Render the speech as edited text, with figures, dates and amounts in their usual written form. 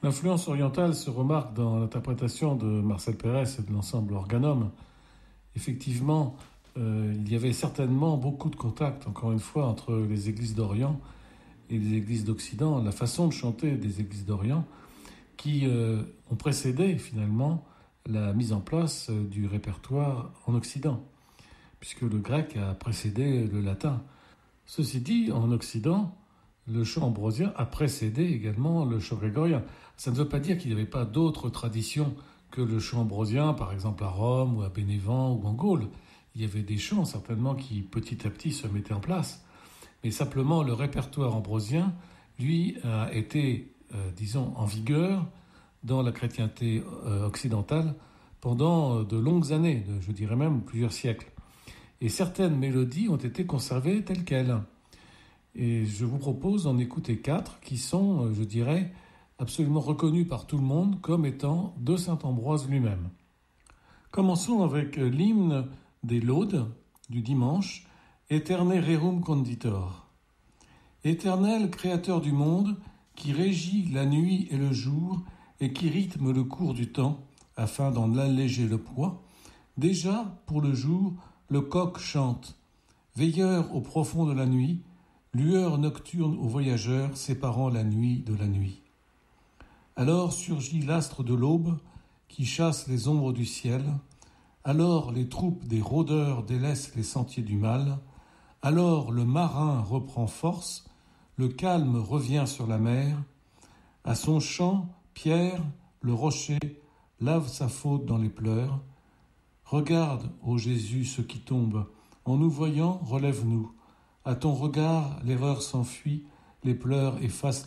L'influence orientale se remarque dans l'interprétation de Marcel Pérez et de l'ensemble Organum. Effectivement, il y avait certainement beaucoup de contacts, encore une fois, entre les églises d'Orient et les églises d'Occident, la façon de chanter des églises d'Orient qui ont précédé finalement la mise en place du répertoire en Occident, puisque le grec a précédé le latin. Ceci dit, en Occident, le chant ambrosien a précédé également le chant grégorien. Ça ne veut pas dire qu'il n'y avait pas d'autres traditions que le chant ambrosien, par exemple à Rome ou à Bénévent ou en Gaule. Il y avait des chants certainement qui petit à petit se mettaient en place. Mais simplement le répertoire ambrosien, lui, a été, en vigueur dans la chrétienté occidentale pendant de longues années, je dirais même plusieurs siècles. Et certaines mélodies ont été conservées telles quelles. Et je vous propose d'en écouter 4 qui sont, je dirais, absolument reconnus par tout le monde comme étant de saint Ambroise lui-même. Commençons avec l'hymne des laudes du dimanche, Aeterne rerum conditor. Éternel créateur du monde, qui régit la nuit et le jour et qui rythme le cours du temps afin d'en alléger le poids, déjà pour le jour, le coq chante, veilleur au profond de la nuit, lueur nocturne aux voyageurs séparant la nuit de la nuit. Alors surgit l'astre de l'aube qui chasse les ombres du ciel, alors les troupes des rôdeurs délaissent les sentiers du mal, alors le marin reprend force, le calme revient sur la mer, à son chant, Pierre, le rocher, lave sa faute dans les pleurs. Regarde, ô Jésus, ce qui tombe, en nous voyant, relève-nous. À ton regard, l'erreur s'enfuit, les pleurs effacent